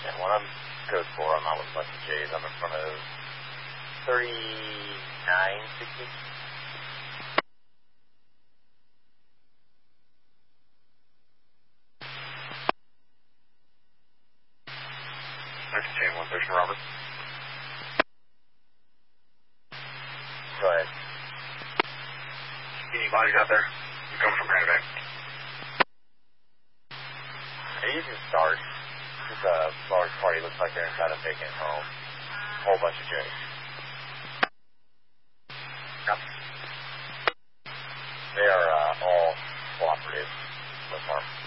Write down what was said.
And when I'm code 4, I'm not with a bunch of J's. I'm in front of 3960. Next chain 1 station, Robert. Go ahead. Any bodies out there? I'm coming from Granite Bay. Hey, you can start. This is a large party. Looks like they're inside a vacant home. Whole bunch of J's. Yep. They are all cooperative so far.